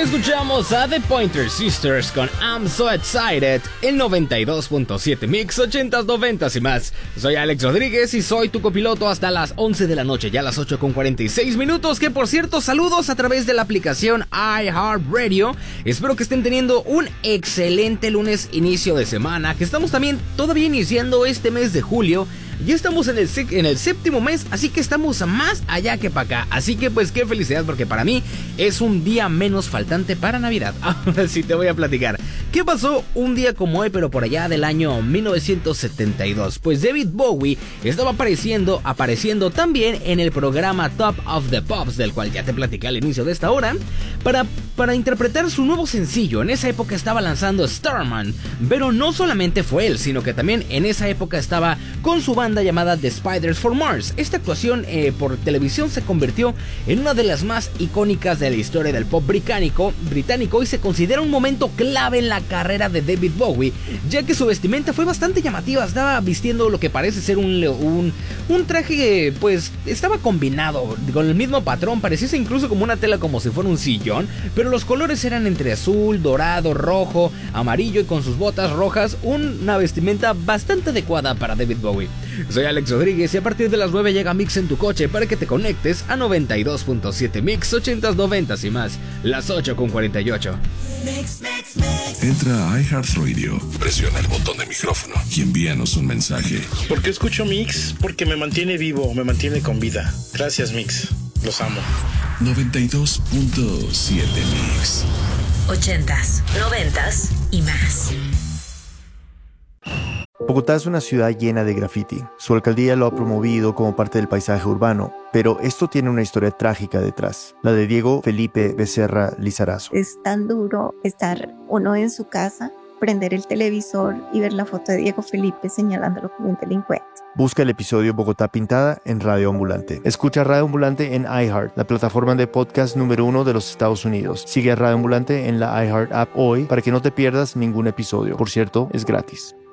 Escuchamos a The Pointer Sisters con I'm So Excited, el 92.7 Mix 80s, 90s y más. Soy Alex Rodríguez y soy tu copiloto hasta las 11 de la noche, ya las 8:46, que por cierto, saludos a través de la aplicación iHeartRadio. Espero que estén teniendo un excelente lunes, inicio de semana, que estamos también todavía iniciando este mes de julio. Ya estamos en el séptimo mes, así que estamos más allá que para acá. Así que pues qué felicidad, porque para mí es un día menos faltante para Navidad. Ahora sí te voy a platicar qué pasó un día como hoy, pero por allá del año 1972. Pues David Bowie estaba apareciendo también en el programa Top of the Pops, del cual ya te platicé al inicio de esta hora, para interpretar su nuevo sencillo. En esa época estaba lanzando Starman, pero no solamente fue él, sino que también en esa época estaba con su banda llamada The Spiders from Mars. Esta actuación por televisión se convirtió en una de las más icónicas de la historia del pop británico y se considera un momento clave en la carrera de David Bowie, ya que su vestimenta fue bastante llamativa. Estaba vistiendo lo que parece ser un traje, pues estaba combinado con el mismo patrón, parecía incluso como una tela, como si fuera un sillón, pero los colores eran entre azul, dorado, rojo, amarillo, y con sus botas rojas, una vestimenta bastante adecuada para David Bowie. Soy Alex Rodríguez y a partir de las 9 llega Mix en tu coche para que te conectes a 92.7 Mix 80s, 90s y más, las 8:48. Entra a iHeartRadio, presiona el botón de micrófono y envíanos un mensaje. ¿Por qué escucho Mix? Porque me mantiene vivo, me mantiene con vida. Gracias, Mix. Los amo. 92.7 Mix. 80s, 90s y más. Bogotá es una ciudad llena de graffiti. Su alcaldía lo ha promovido como parte del paisaje urbano, pero esto tiene una historia trágica detrás, la de Diego Felipe Becerra Lizarazo. Es tan duro estar uno en su casa, prender el televisor y ver la foto de Diego Felipe señalándolo como un delincuente. Busca el episodio Bogotá Pintada en Radio Ambulante. Escucha Radio Ambulante en iHeart, la plataforma de podcast número 1 de los Estados Unidos. Sigue a Radio Ambulante en la iHeart app hoy para que no te pierdas ningún episodio. Por cierto, es gratis.